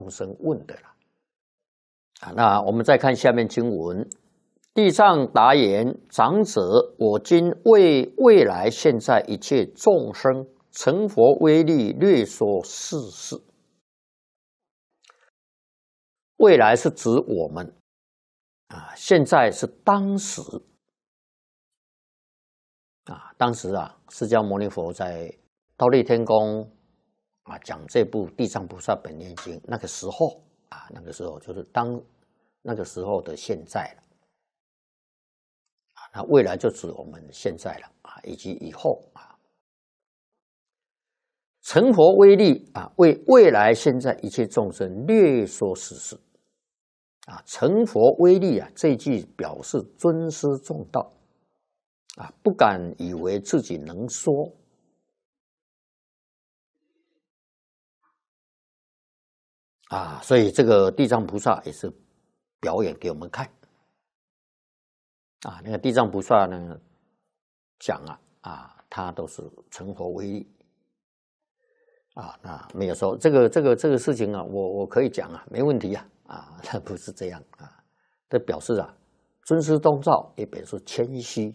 众生问的了。那我们再看下面经文：地藏答言：长者，我今为未来现在一切众生成佛威力略说世事。未来是指我们现在是当时当时释迦牟尼佛在忉利天宫讲这部《地藏菩萨本愿经》，那个时候那个时候就是那个时候的现在了那未来就指我们现在了以及以后成佛威力为未来现在一切众生略说世事成佛威力这一句表示尊师重道不敢以为自己能说所以这个地藏菩萨也是表演给我们看那个地藏菩萨呢讲他都是成佛威力那没有说这个事情我可以讲没问题那不是这样这表示尊师重道，也表示谦虚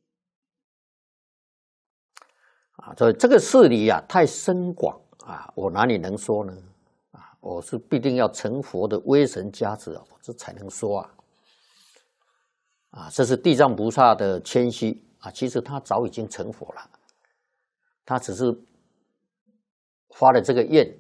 所以这个事理太深广我哪里能说呢我是必定要成佛的威神加持我这才能说这是地藏菩萨的谦虚其实他早已经成佛了，他只是发了这个愿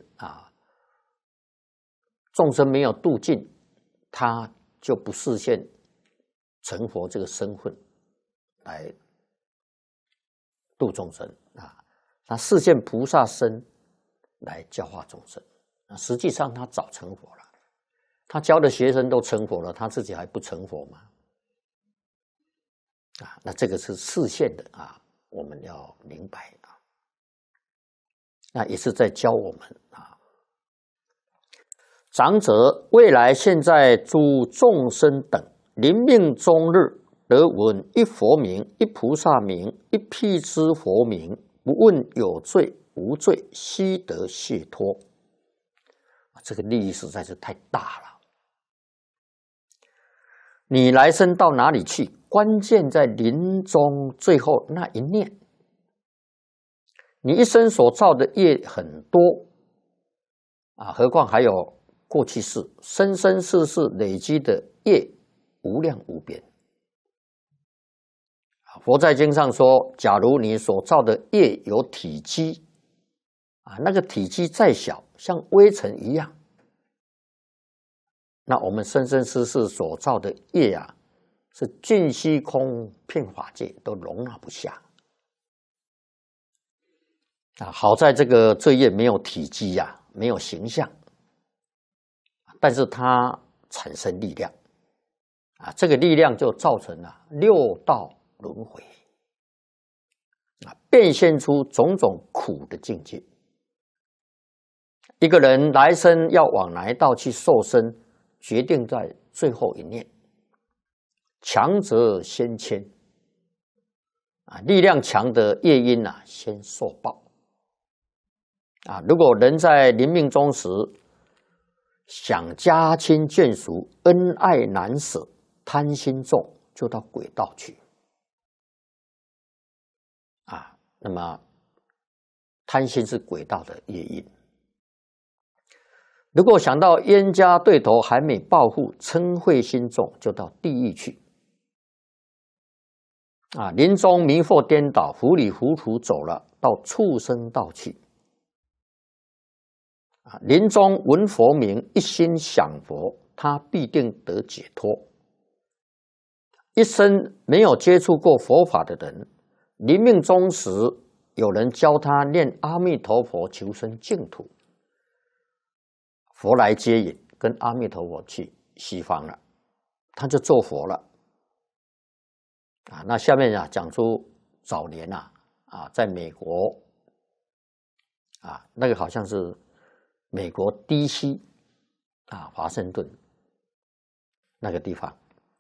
众生没有度尽，他就不实现成佛这个身份来度众生他实现菩萨身来教化众生实际上他早成佛了，他教的学生都成佛了，他自己还不成佛吗？那这个是示现的我们要明白那也是在教我们长者，未来现在诸众生等临命终日，得闻一佛名、一菩萨名、一辟支佛名，不问有罪无罪，悉得解脱。这个利益实在是太大了。你来生到哪里去？关键在临终最后那一念。你一生所造的业很多何况还有过去世、生生世世累积的业无量无边。佛在经上说，假如你所造的业有体积那个体积再小，像微尘一样，那我们生生世世所造的业是尽虚空遍法界都容纳不下好在这业没有体积没有形象，但是它产生力量这个力量就造成了六道轮回变现出种种苦的境界。一个人来生要往哪一道去受生，决定在最后一念。强则先迁力量强的业因先受报如果人在临命终时想家亲眷属，恩爱难舍，贪心重，就到鬼道去那么贪心是鬼道的业因。如果想到冤家对头还没报复，嗔恚心重，就到地狱去临终迷惑颠倒，糊里糊涂走了，到畜生道去临终闻佛名，一心想佛，他必定得解脱。一生没有接触过佛法的人，临命终时有人教他念阿弥陀佛求生净土，佛来接引，跟阿弥陀佛去西方了，他就做佛了那下面讲出早年在美国那个好像是美国DC华盛顿那个地方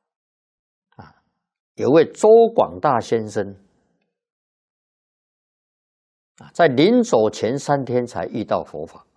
有位周广大先生在临走前3天才遇到佛法